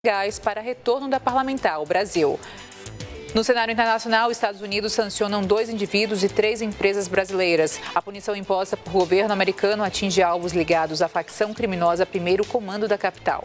gás para retorno da parlamentar ao Brasil. No cenário internacional, os Estados Unidos sancionam 2 indivíduos e 3 empresas brasileiras. A punição imposta por governo americano atinge alvos ligados à facção criminosa Primeiro Comando da capital.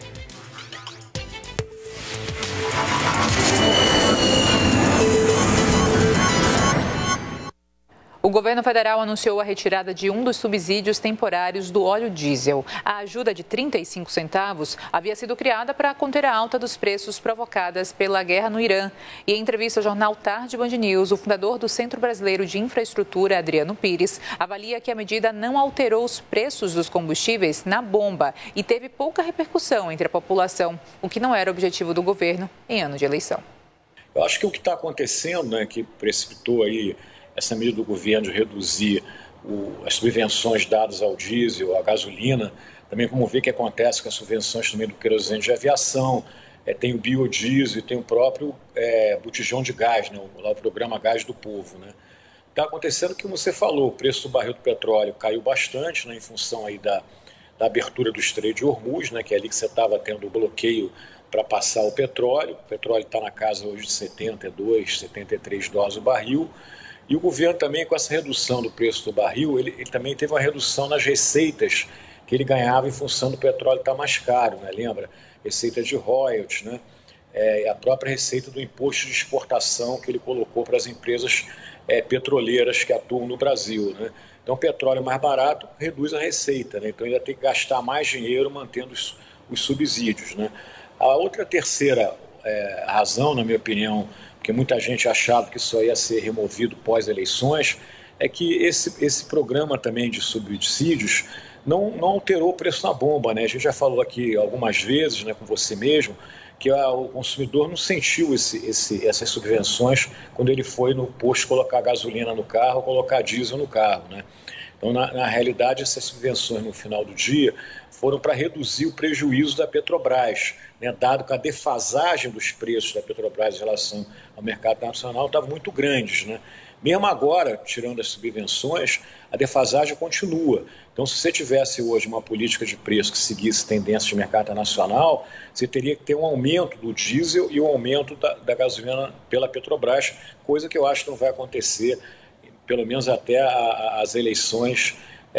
O governo federal anunciou a retirada de um dos subsídios temporários do óleo diesel. A ajuda de 35 centavos havia sido criada para conter a alta dos preços provocadas pela guerra no Irã. E em entrevista ao jornal Tarde Band News, o fundador do Centro Brasileiro de Infraestrutura, Adriano Pires, avalia que a medida não alterou os preços dos combustíveis na bomba e teve pouca repercussão entre a população, o que não era o objetivo do governo em ano de eleição. Eu acho que o que está acontecendo, que precipitou aí essa medida do governo de reduzir as subvenções dadas ao diesel, à gasolina, também como ver o que acontece com as subvenções também do querosene de aviação, tem o biodiesel e tem o próprio botijão de gás, o programa Gás do Povo. Está acontecendo que, como você falou, o preço do barril do petróleo caiu bastante, em função aí da abertura do Estreito de Hormuz, que é ali que você estava tendo o bloqueio para passar o petróleo está na casa hoje de 72, 73 dólares o barril. E o governo também, com essa redução do preço do barril, ele também teve uma redução nas receitas que ele ganhava em função do petróleo estar mais caro, Lembra? Receita de royalties, a própria receita do imposto de exportação que ele colocou para as empresas petroleiras que atuam no Brasil, Então, o petróleo mais barato reduz a receita, Então, ainda tem que gastar mais dinheiro mantendo os subsídios, A outra terceira razão, na minha opinião, porque muita gente achava que isso ia ser removido pós-eleições, é que esse programa também de subsídios não alterou o preço na bomba, A gente já falou aqui algumas vezes, com você mesmo, que o consumidor não sentiu essas subvenções quando ele foi no posto colocar gasolina no carro, colocar diesel no carro, Então, na realidade, essas subvenções no final do dia foram para reduzir o prejuízo da Petrobras, dado que a defasagem dos preços da Petrobras em relação ao mercado nacional estava muito grandes. Mesmo agora, tirando as subvenções, a defasagem continua. Então, se você tivesse hoje uma política de preço que seguisse tendências de mercado nacional, você teria que ter um aumento do diesel e um aumento da gasolina pela Petrobras, coisa que eu acho que não vai acontecer, pelo menos até as eleições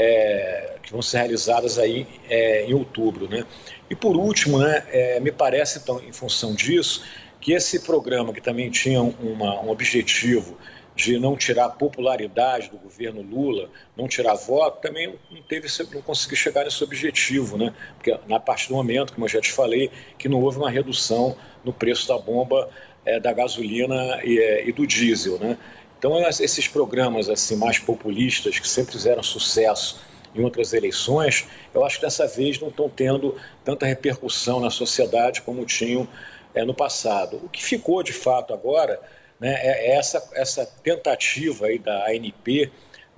que vão ser realizadas aí em outubro. E por último, me parece, então, em função disso, que esse programa que também tinha um objetivo de não tirar popularidade do governo Lula, não tirar voto, também não conseguiu chegar nesse objetivo, Porque a partir do momento, como eu já te falei, que não houve uma redução no preço da bomba, da gasolina e do diesel, Então, esses programas assim, mais populistas, que sempre fizeram sucesso em outras eleições, eu acho que dessa vez não estão tendo tanta repercussão na sociedade como tinham no passado. O que ficou, de fato, agora é essa tentativa aí da ANP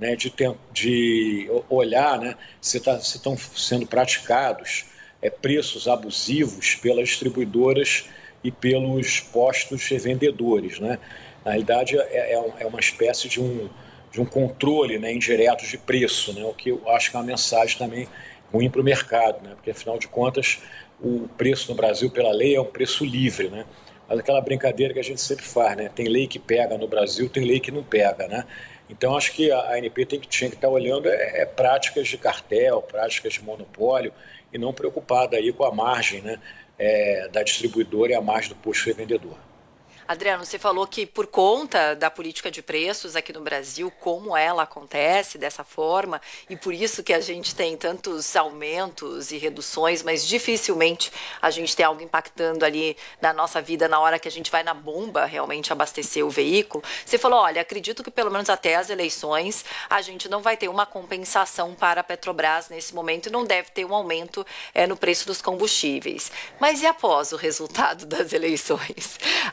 de olhar se estão sendo praticados preços abusivos pelas distribuidoras e pelos postos revendedores, Na realidade, é uma espécie de um controle indireto de preço, o que eu acho que é uma mensagem também ruim para o mercado, Porque, afinal de contas, o preço no Brasil, pela lei, é um preço livre, Mas aquela brincadeira que a gente sempre faz, Tem lei que pega no Brasil, tem lei que não pega, Então, acho que a ANP tinha que estar olhando práticas de cartel, práticas de monopólio, e não preocupada aí com a margem da distribuidora e a margem do posto revendedor. Adriano, você falou que por conta da política de preços aqui no Brasil, como ela acontece dessa forma, e por isso que a gente tem tantos aumentos e reduções, mas dificilmente a gente tem algo impactando ali na nossa vida na hora que a gente vai na bomba realmente abastecer o veículo. Você falou, olha, acredito que pelo menos até as eleições a gente não vai ter uma compensação para a Petrobras nesse momento e não deve ter um aumento no preço dos combustíveis. Mas e após o resultado das eleições? Aí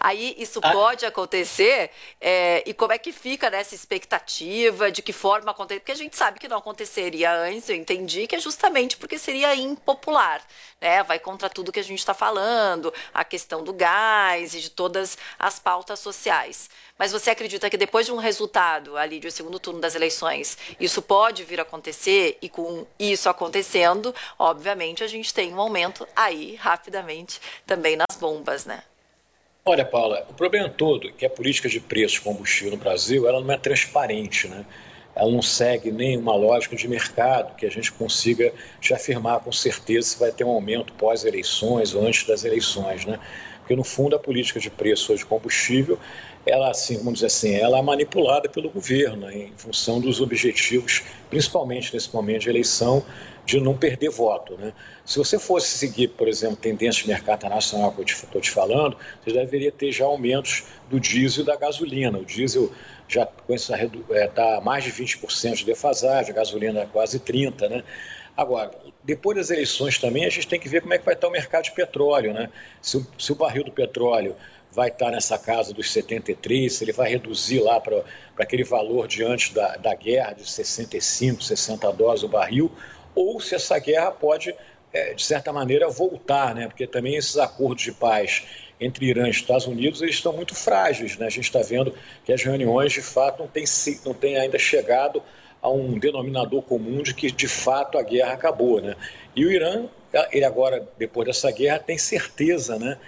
isso pode acontecer e como é que fica nessa expectativa, de que forma acontecer, porque a gente sabe que não aconteceria antes, eu entendi que é justamente porque seria impopular, né? Vai contra tudo que a gente está falando, a questão do gás e de todas as pautas sociais. Mas você acredita que depois de um resultado ali do segundo turno das eleições, isso pode vir a acontecer e com isso acontecendo, obviamente a gente tem um aumento aí rapidamente também nas bombas, né? Olha, Paula, o problema todo é que a política de preço de combustível no Brasil, ela não é transparente, né? Ela não segue nenhuma lógica de mercado que a gente consiga te afirmar com certeza se vai ter um aumento pós-eleições ou antes das eleições, né? Porque, no fundo, a política de preço de combustível, ela, assim, vamos dizer assim, ela é manipulada pelo governo, né, em função dos objetivos, principalmente nesse momento de eleição, de não perder voto, né? Se você fosse seguir, por exemplo, tendências de mercado internacional que eu estou te falando, você deveria ter já aumentos do diesel e da gasolina. O diesel já está mais de 20% de defasagem, a gasolina é quase 30%, né? Agora, depois das eleições também, a gente tem que ver como é que vai estar o mercado de petróleo, né? Se o barril do petróleo vai estar nessa casa dos 73, se ele vai reduzir lá para aquele valor de antes da guerra, de 65, 60 dólares o barril, ou se essa guerra pode, de certa maneira, voltar, né? Porque também esses acordos de paz entre Irã e Estados Unidos, eles estão muito frágeis, né? A gente está vendo que as reuniões, de fato, não têm ainda chegado a um denominador comum de que, de fato, a guerra acabou, né? E o Irã, ele agora, depois dessa guerra, tem certeza, né,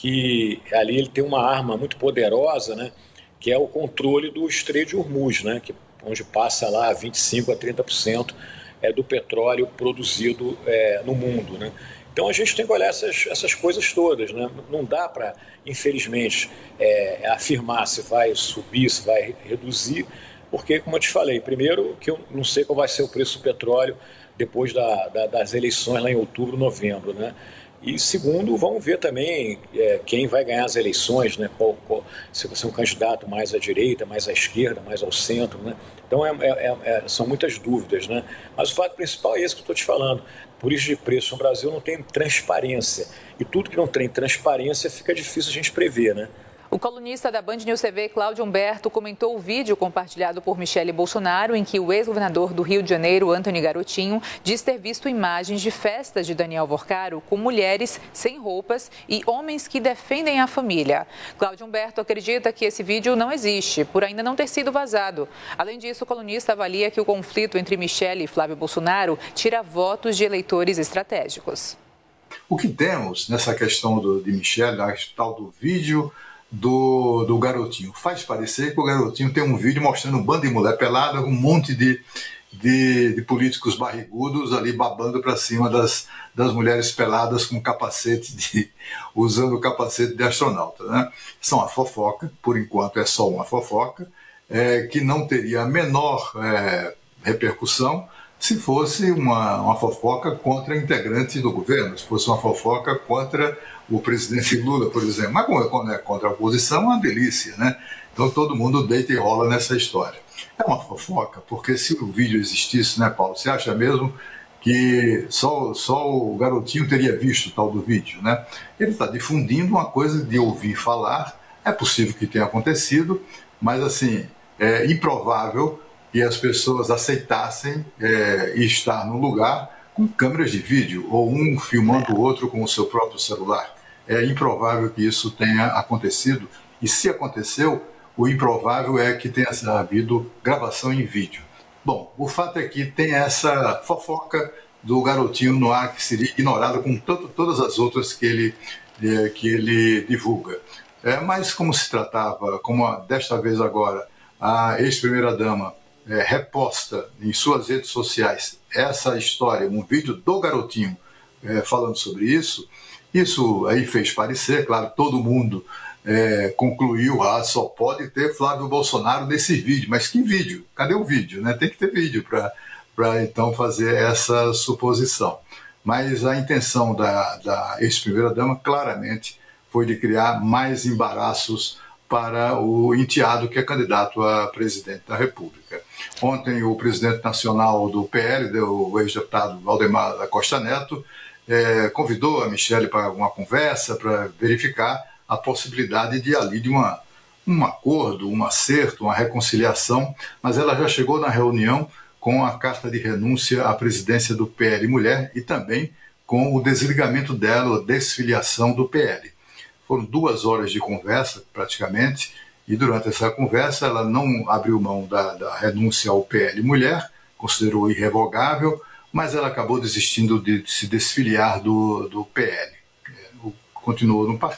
que ali ele tem uma arma muito poderosa, né, que é o controle do Estreito de Hormuz, né, onde passa lá 25% a 30% do petróleo produzido no mundo, né? Então a gente tem que olhar essas coisas todas, né? Não dá para, infelizmente, afirmar se vai subir, se vai reduzir, porque, como eu te falei, primeiro que eu não sei qual vai ser o preço do petróleo depois das eleições lá em outubro, novembro, né? E segundo, vamos ver também quem vai ganhar as eleições, né? Se você é um candidato mais à direita, mais à esquerda, mais ao centro, né? Então são muitas dúvidas, né? Mas o fato principal é esse que eu estou te falando. Política de preço no Brasil não tem transparência. E tudo que não tem transparência fica difícil a gente prever, né? O colunista da Band News TV, Cláudio Humberto, comentou o vídeo compartilhado por Michele Bolsonaro em que o ex-governador do Rio de Janeiro, Antony Garotinho, diz ter visto imagens de festas de Daniel Worcaro com mulheres sem roupas e homens que defendem a família. Cláudio Humberto acredita que esse vídeo não existe, por ainda não ter sido vazado. Além disso, o colunista avalia que o conflito entre Michele e Flávio Bolsonaro tira votos de eleitores estratégicos. O que temos nessa questão de Michele, a tal do vídeo do garotinho, faz parecer que o garotinho tem um vídeo mostrando um bando de mulher pelada, um monte de políticos barrigudos ali babando para cima das mulheres peladas com capacete usando o capacete de astronauta, né? São a fofoca, por enquanto é só uma fofoca, que não teria a menor repercussão se fosse uma fofoca contra integrantes do governo, se fosse uma fofoca contra o presidente Lula, por exemplo. Mas quando é contra a oposição, é uma delícia, né? Então todo mundo deita e rola nessa história. É uma fofoca, porque se o vídeo existisse, né, Paulo? Você acha mesmo que só o garotinho teria visto o tal do vídeo, né? Ele está difundindo uma coisa de ouvir falar, é possível que tenha acontecido, mas assim, é improvável que as pessoas aceitassem estar num lugar com câmeras de vídeo, ou um filmando o outro com o seu próprio celular. É improvável que isso tenha acontecido, e se aconteceu, o improvável é que tenha havido gravação em vídeo. Bom, o fato é que tem essa fofoca do garotinho no ar que seria ignorada com todas as outras que ele divulga. Mas como se tratava, como desta vez agora, a ex-primeira-dama reposta em suas redes sociais essa história, um vídeo do garotinho falando sobre isso aí fez parecer, claro, todo mundo concluiu, só pode ter Flávio Bolsonaro nesse vídeo. Mas que vídeo? Cadê o vídeo? Né? Tem que ter vídeo para então fazer essa suposição. Mas a intenção da ex-primeira-dama claramente foi de criar mais embaraços para o enteado que é candidato a presidente da República. Ontem, o presidente nacional do PL, o ex-deputado Valdemar da Costa Neto, convidou a Michele para uma conversa, para verificar a possibilidade de ali de um acordo, um acerto, uma reconciliação, mas ela já chegou na reunião com a carta de renúncia à presidência do PL Mulher e também com o desligamento dela, a desfiliação do PL. Foram 2 horas de conversa, praticamente, e durante essa conversa ela não abriu mão da renúncia ao PL Mulher, considerou irrevogável, mas ela acabou desistindo de se desfiliar do PL. Continuou no partido.